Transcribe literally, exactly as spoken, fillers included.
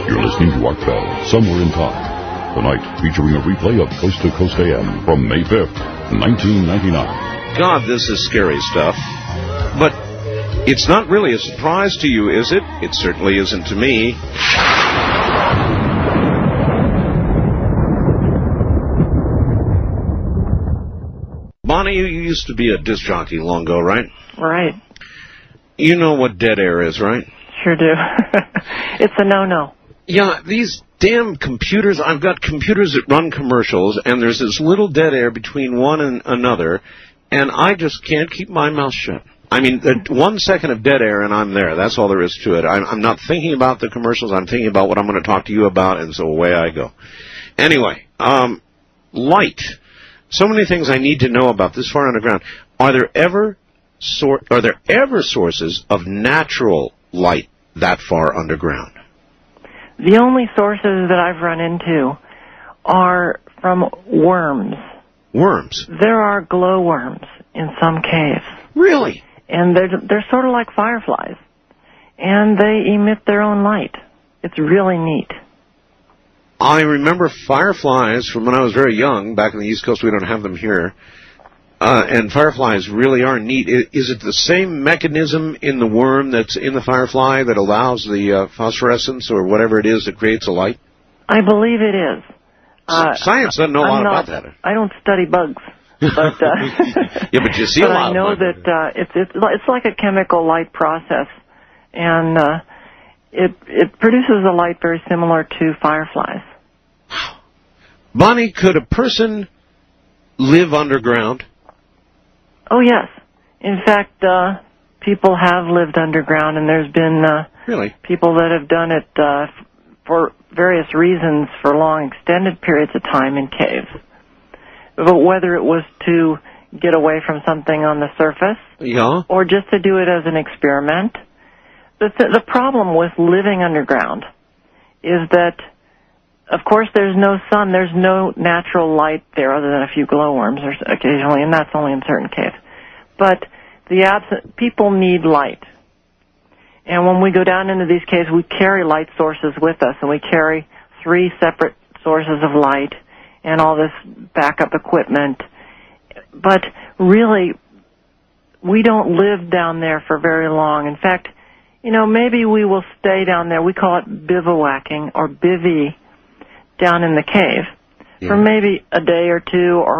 You're listening to Art Bell, Somewhere in Time. Tonight, featuring a replay of Coast to Coast A M from May fifth, nineteen ninety-nine. God, this is scary stuff. But it's not really a surprise to you, is it? It certainly isn't to me. Bonnie, you used to be a disc jockey long ago, right? Right. You know what dead air is, right? Sure do. It's a no-no. Yeah, these damn computers, I've got computers that run commercials, and there's this little dead air between one and another, and I just can't keep my mouth shut. I mean, one second of dead air and I'm there. That's all there is to it. I'm, I'm not thinking about the commercials. I'm thinking about what I'm going to talk to you about, and so away I go. Anyway, um, light. So many things I need to know about this far underground. Are there ever sor- are there ever sources of natural light that far underground? The only sources that I've run into are from worms. Worms? There are glowworms in some caves. Really? And they're, they're sort of like fireflies. And they emit their own light. It's really neat. I remember fireflies from when I was very young. Back in the East Coast, we don't have them here. Uh, and fireflies really are neat. Is it the same mechanism in the worm that's in the firefly that allows the uh, phosphorescence or whatever it is that creates a light? I believe it is. Uh, Science doesn't know a lot not, about that. I don't study bugs. But, uh, yeah, but you see but a lot I know of them. that uh, it's, it's, it's like a chemical light process. And uh, it, it produces a light very similar to fireflies. Bonnie, could a person live underground? Oh, yes. In fact, uh, people have lived underground, and there's been uh, really? people that have done it uh, f- for various reasons for long, extended periods of time in caves. But whether it was to get away from something on the surface yeah. or just to do it as an experiment. The, th- the problem with living underground is that, of course, there's no sun. There's no natural light there other than a few glowworms or occasionally, and that's only in certain caves. But the absent people need light. And when we go down into these caves, we carry light sources with us, and we carry three separate sources of light and all this backup equipment. But really, we don't live down there for very long. In fact, you know, maybe we will stay down there. We call it bivouacking or bivvy down in the cave yeah. for maybe a day or two or